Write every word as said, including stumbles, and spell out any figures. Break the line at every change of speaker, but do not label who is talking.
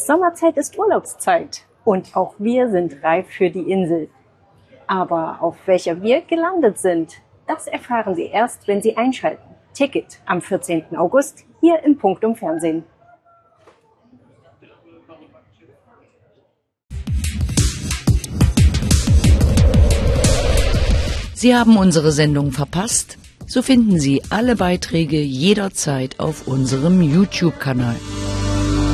Sommerzeit ist Urlaubszeit und auch wir sind reif für die Insel. Aber auf welcher wir gelandet sind, das erfahren Sie erst, wenn Sie einschalten. Ticket am vierzehnten August hier im Punktum Fernsehen.
Sie haben unsere Sendung verpasst? So finden Sie alle Beiträge jederzeit auf unserem YouTube-Kanal.